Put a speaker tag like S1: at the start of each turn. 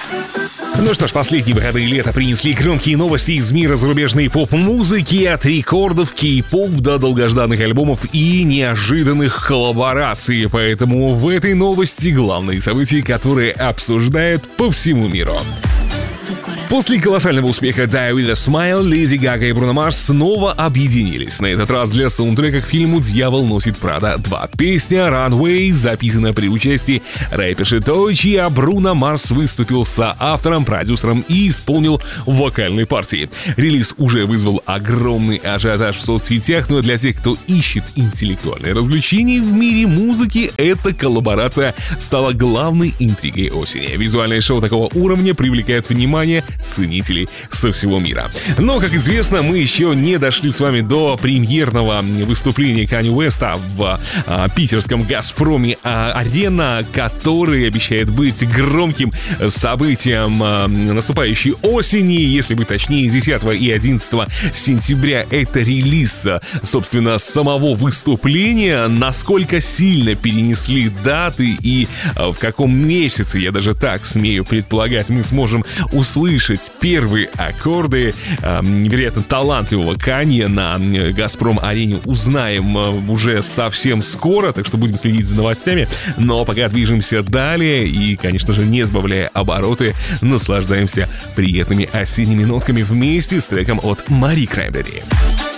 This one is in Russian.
S1: Ну что ж, последние выходные лета принесли громкие новости из мира зарубежной поп-музыки, от рекордов кей-поп до долгожданных альбомов и неожиданных коллабораций. Поэтому в этой новости главные события, которые обсуждают по всему миру. После колоссального успеха Die With A Smile, Леди Гага и Бруно Марс снова объединились. На этот раз для саундтрека к фильму «Дьявол носит Прада 2». Песня Runway записана при участии рэперши Тойчи, а Бруно Марс выступил соавтором, продюсером и исполнил вокальные партии. Релиз уже вызвал огромный ажиотаж в соцсетях, но для тех, кто ищет интеллектуальные развлечения в мире музыки, эта коллаборация стала главной интригой осени. Визуальное шоу такого уровня привлекает внимание ценителей со всего мира. Но, как известно, мы еще не дошли с вами до премьерного выступления Канье Уэста в питерском «Газпроме Арена», который обещает быть громким событием наступающей осени. Если быть точнее, 10 и 11 сентября это релиз, собственно, самого выступления. Насколько сильно перенесли даты и в каком месяце, я даже так смею предполагать, мы сможем услышать первые аккорды невероятно талантливого Канье на «Газпром-арене», узнаем уже совсем скоро, так что будем следить за новостями. Но пока движемся далее и, конечно же, не сбавляя обороты, наслаждаемся приятными осенними нотками вместе с треком от Мари Краймбрери.